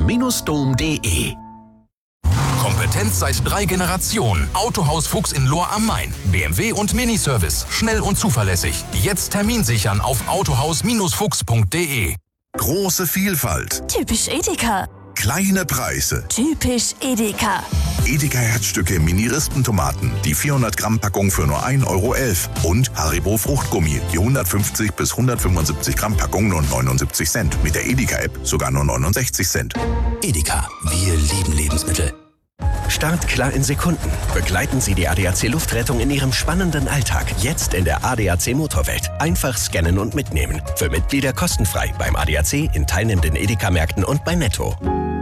Autohaus-dom.de. Kompetenz seit 3 Generationen. Autohaus Fuchs in Lohr am Main. BMW und Miniservice. Schnell und zuverlässig. Jetzt Termin sichern auf autohaus-fuchs.de. Große Vielfalt. Typisch Edeka. Kleine Preise. Typisch Edeka. Edeka Herzstücke Mini-Rispentomaten. Die 400 Gramm Packung für nur 1,11 Euro. Und Haribo Fruchtgummi. Die 150 bis 175 Gramm Packung nur 79 Cent. Mit der Edeka-App sogar nur 69 Cent. Edeka, wir lieben Lebensmittel. Startklar in Sekunden. Begleiten Sie die ADAC Luftrettung in Ihrem spannenden Alltag. Jetzt in der ADAC Motorwelt. Einfach scannen und mitnehmen. Für Mitglieder kostenfrei beim ADAC, in teilnehmenden Edeka-Märkten und bei Netto.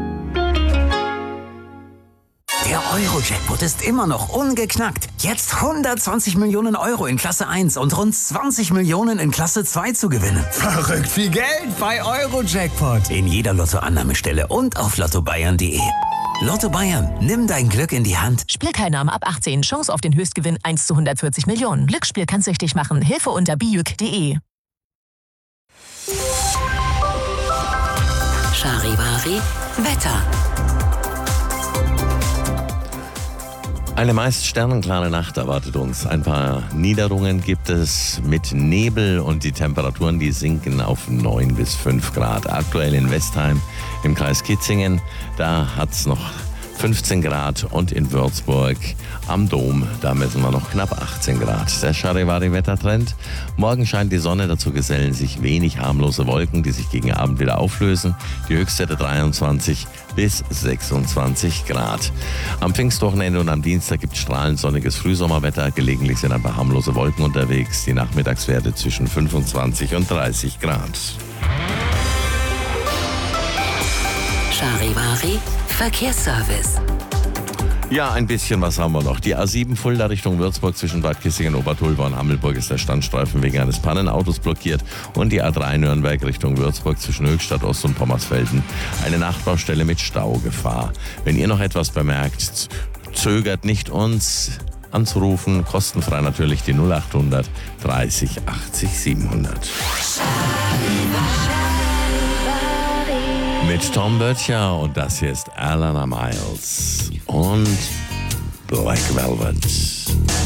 Der Euro-Jackpot ist immer noch ungeknackt. Jetzt 120 Millionen Euro in Klasse 1 und rund 20 Millionen in Klasse 2 zu gewinnen. Verrückt viel Geld bei Euro-Jackpot. In jeder Lottoannahmestelle und auf lottobayern.de. Lotto Bayern, nimm dein Glück in die Hand. Spielteilnahme ab 18. Chance auf den Höchstgewinn 1 zu 140 Millionen. Glücksspiel kann süchtig machen. Hilfe unter bijuk.de. Charivari Wetter. Eine meist sternenklare Nacht erwartet uns. Ein paar Niederungen gibt es mit Nebel und die Temperaturen, die sinken auf 9 bis 5 Grad. Aktuell in Westheim im Kreis Kitzingen, da hat es noch 15 Grad und in Würzburg am Dom, da messen wir noch knapp 18 Grad. Der Charivari-Wettertrend. Morgen scheint die Sonne, dazu gesellen sich wenig harmlose Wolken, die sich gegen Abend wieder auflösen. Die Höchstwerte 23 bis 26 Grad. Am Pfingstwochenende und am Dienstag gibt es strahlend sonniges Frühsommerwetter. Gelegentlich sind ein paar harmlose Wolken unterwegs. Die Nachmittagswerte zwischen 25 und 30 Grad. Charivari Verkehrsservice. Ja, ein bisschen was haben wir noch. Die A7 Fulda Richtung Würzburg zwischen Bad Kissingen, Obertulba und Hammelburg ist der Standstreifen wegen eines Pannenautos blockiert. Und die A3 Nürnberg Richtung Würzburg zwischen Höchstadt Ost und Pommersfelden eine Nachtbaustelle mit Staugefahr. Wenn ihr noch etwas bemerkt, zögert nicht, uns anzurufen. Kostenfrei natürlich die 0800 30 80 700. Mit Tom Böttcher und das hier ist Alana Miles und Black Velvet.